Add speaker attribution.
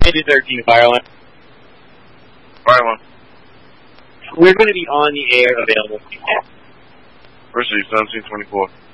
Speaker 1: 13, Fire One.
Speaker 2: Fire One.
Speaker 1: We're going to be on the air available.
Speaker 2: Received, 1724.